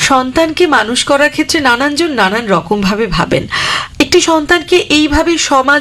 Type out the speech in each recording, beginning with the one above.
সন্তানকে মানুষ করার ক্ষেত্রে নানানজন নানান রকম ভাবে ভাবেন। একটি সন্তানকে এইভাবে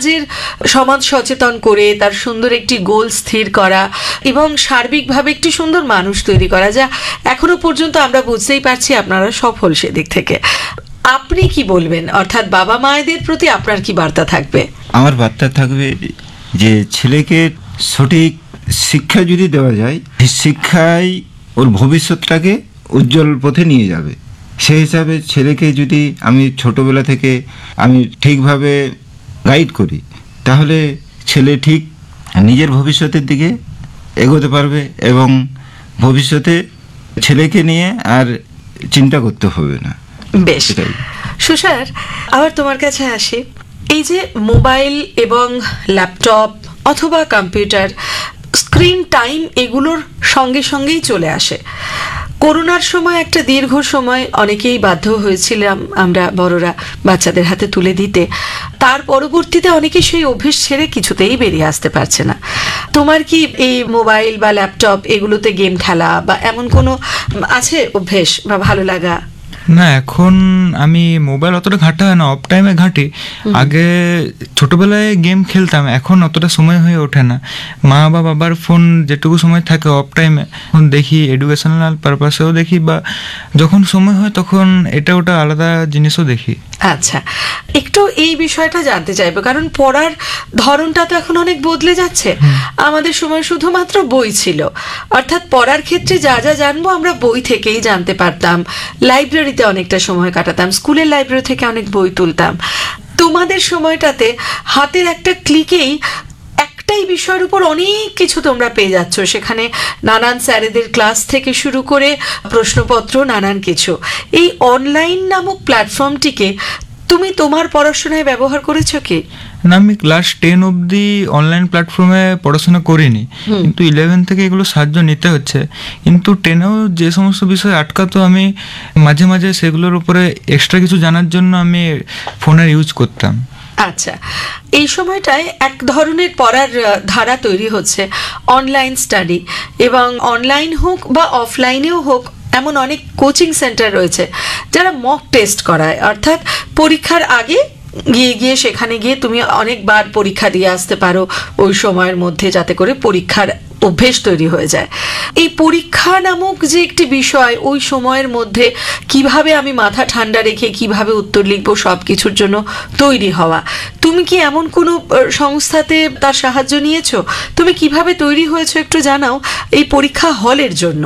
সমাজ সচেতন করে তার সুন্দর একটি গোল স্থির করা এবং সার্বিকভাবে একটি সুন্দর মানুষ তৈরি করা, যা এখনো পর্যন্ত আমরা বুঝতেই পারছি আপনারা সফল সেদিক থেকে। আপনি কি বলবেন, অর্থাৎ বাবা মায়েদের প্রতি আপনার কি বার্তা থাকবে? আমার বার্তা থাকবে যে ছেলেকে সঠিক শিক্ষা যদি দেওয়া যায়, শিক্ষাই ওর ভবিষ্যৎটাকে উজ্জ্বল পথে নিয়ে যাবে। সেই হিসাবে ছেলেকে যদি আমি ছোটবেলা থেকে আমি ঠিকভাবে গাইড করি, তাহলে ছেলে ঠিক নিজের ভবিষ্যতের দিকে এগোতে পারবে এবং ভবিষ্যতে ছেলেকে নিয়ে আর চিন্তা করতে হবে না। বেশ, সুষার, আবার তোমার কাছে আসি। এই যে মোবাইল এবং ল্যাপটপ অথবা কম্পিউটার, স্ক্রিন টাইম এগুলোর সঙ্গে সঙ্গেই চলে আসে। করোনার সময় একটা দীর্ঘ সময় অনেকেই বাধ্য হয়েছিলাম আমরা বড়রা বাচ্চাদের হাতে তুলে দিতে। তার পরবর্তীতে অনেকে সেই অভ্যেস ছেড়ে কিছুতেই বেরিয়ে আসতে পারছে না। তোমার কি এই মোবাইল বা ল্যাপটপ এগুলোতে গেম খেলা বা এমন কোনো আছে অভ্যেস বা ভালো লাগা? না, এখন আমি মোবাইল অতটা ঘাঁটা হয় না, অফ টাইমে ঘাঁটি। আগে ছোটবেলায় গেম খেলতাম, এখন অতটা সময় হয়ে ওঠে না। মা বা বাবার ফোন যেটুকু সময় থাকে অফ টাইমে এখন দেখি, এডুকেশনাল পারপাসেও দেখি, বা যখন সময় হয় তখন এটা ওটা আলাদা জিনিসও দেখি। আচ্ছা, একটু এই বিষয়টা জানতে চাইবো, কারণ পড়ার ধরনটা তো এখন অনেক বদলে যাচ্ছে। আমাদের সময় শুধুমাত্র বই ছিল, অর্থাৎ পড়ার ক্ষেত্রে যা যা জানবো আমরা বই থেকেই জানতে পারতাম। লাইব্রেরিতে অনেকটা সময় কাটাতাম, স্কুলের লাইব্রেরি থেকে অনেক বই তুলতাম। তোমাদের সময়টাতে হাতের একটা ক্লিকেই একটাই বিষয়ের উপর অনেক কিছু তোমরা পেয়ে যাচ্ছ, সেখানে নানান স্যারেদের ক্লাস থেকে শুরু করে প্রশ্নপত্র, নানান কিছু। এই অনলাইন নামক প্ল্যাটফর্মটিকে তুমি তোমার পড়াশোনায় ব্যবহার করেছো কি? না, আমি ক্লাস 10 অবধি অনলাইন প্ল্যাটফর্মে পড়াশোনা করিনি, কিন্তু 11 থেকে এগুলো সাহায্য নিতে হচ্ছে। কিন্তু 10এও যে সমস্ত বিষয় আটকাতো, আমি মাঝে মাঝে সেগুলোর উপরে এক্সট্রা কিছু জানার জন্য আমি ফোনের ইউজ করতাম। আচ্ছা, এই সময়টায় এক ধরনের পড়ার ধারা তৈরি হচ্ছে, অনলাইন স্টাডি। এবং অনলাইন হোক বা অফলাইনেও হোক, এমন অনেক কোচিং সেন্টার রয়েছে যারা মক টেস্ট করায়, অর্থাৎ পরীক্ষার আগে গিয়ে সেখানে গিয়ে তুমি অনেকবার পরীক্ষা দিয়ে আসতে পারো ওই সময়ের মধ্যে, যাতে করে পরীক্ষার অভ্যেস তৈরি হয়ে যায়। এই পরীক্ষা নামক যে একটি বিষয়, ওই সময়ের মধ্যে কিভাবে আমি মাথা ঠান্ডা রেখে কিভাবে উত্তর লিখবো, সব কিছুর জন্য তৈরি হওয়া। তুমি কি এমন কোনো সংস্থাতে তার সাহায্য নিয়েছো? তুমি কিভাবে তৈরি হয়েছো একটু জানাও এই পরীক্ষা হলের জন্য।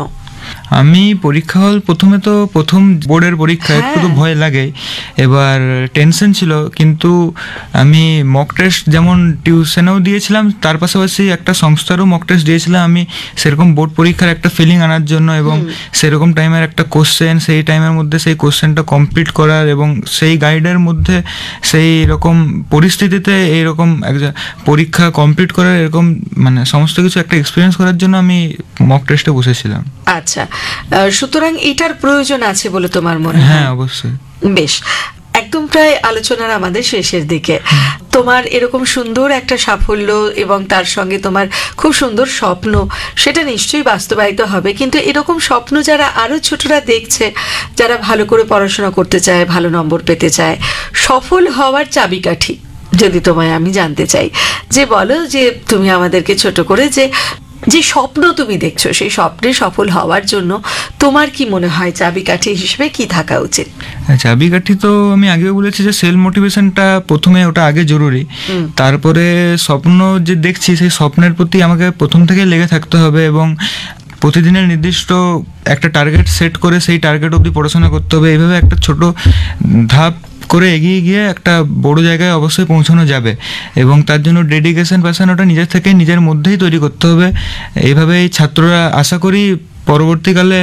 আমি পরীক্ষা হল প্রথম বোর্ডের পরীক্ষা, একটু তো ভয় লাগে, এবার টেনশন ছিল। কিন্তু আমি মক টেস্ট যেমন টিউশনেও দিয়েছিলাম, তার পাশাপাশি একটা সংস্থারও মক টেস্ট দিয়েছিলাম আমি, সেরকম বোর্ড পরীক্ষার একটা ফিলিং আনার জন্য, এবং সেরকম টাইমের একটা কোশ্চেন, সেই টাইমের মধ্যে সেই কোশ্চেনটা কমপ্লিট করার, এবং সেই গাইডের মধ্যে সেই রকম পরিস্থিতিতে এইরকম একটা পরীক্ষা কমপ্লিট করার, এরকম মানে সমস্ত কিছু একটা এক্সপিরিয়েন্স করার জন্য আমি মক টেস্টে বসেছিলাম। আচ্ছা, সুতরাং এটার প্রয়োজন আছে বলে তোমার মনে হয়? হ্যাঁ, অবশ্যই। বেশ, একদম প্রায় আলোচনার আমাদের শেষের দিকে। তোমার এরকম সুন্দর একটা সাফল্য এবং তার সঙ্গে তোমার খুব সুন্দর স্বপ্ন, সেটা নিশ্চয়ই বাস্তবায়িত হবে। কিন্তু এরকম স্বপ্ন যারা আরো ছোটরা দেখছে, যারা ভালো করে পড়াশোনা করতে চায়, ভালো নম্বর পেতে চায়, সফল হওয়ার চাবিকাঠি যদি তোমায় আমি জানতে চাই, যে বলো যে তুমি আমাদেরকে ছোট করে যে স্বপ্ন তুমি দেখছো, সেই স্বপ্নে সফল হওয়ার জন্য তোমার কি মনে হয় চাবিকাঠি হিসেবে কি থাকা উচিত? চাবিকাঠি তো আমি আগেও বলেছি যে সেলফ মোটিভেশনটা প্রথমে, ওটা আগে জরুরি। তারপরে স্বপ্ন যে দেখছি, সেই স্বপ্নের প্রতি আমাকে প্রথম থেকে লেগে থাকতে হবে, এবং প্রতিদিনের নির্দিষ্ট একটা টার্গেট সেট করে সেই টার্গেট অবধি পড়াশোনা করতে হবে। এইভাবে একটা ছোট ধাপ করে এগিয়ে গিয়ে একটা বড় জায়গায় অবশ্যই পৌঁছানো যাবে, এবং তার জন্য ডেডিকেশন, প্যাশন ওটা নিজের থেকে নিজের মধ্যেই তৈরি করতে হবে। এইভাবেই ছাত্ররা আশা করি পরবর্তীকালে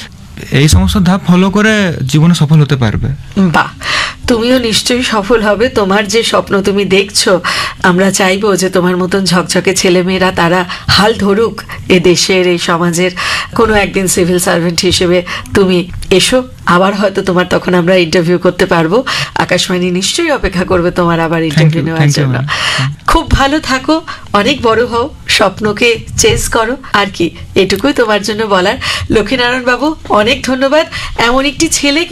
এই সমস্ত ধাপ ফলো করে জীবনে সফল হতে পারবে। বাহ, তুমিও নিশ্চয়ই সফল হবে। তোমার যে স্বপ্ন তুমি দেখছো, আমরা চাইবো যে তোমার মতন ঝকঝকে ছেলেমেয়েরা তারা হাল ধরুক এ দেশের, এই সমাজের। কোনো একদিন সিভিল সার্ভেন্ট হিসেবে তুমি এসো, আবার হয়তো তোমার তখন আমরা ইন্টারভিউ করতে পারবো। আকাশবাণী নিশ্চয়ই অপেক্ষা করবে তোমার আবার ইন্টারভিউ নেওয়ার জন্য। খুব ভালো থাকো, অনেক বড় হও, স্বপ্নকে চেস করো, আর কি এটুকুই তোমার জন্য বলার। লক্ষ্মীনারায়ণ বাবু, অনেক ধন্যবাদ। এমন একটি ছেলে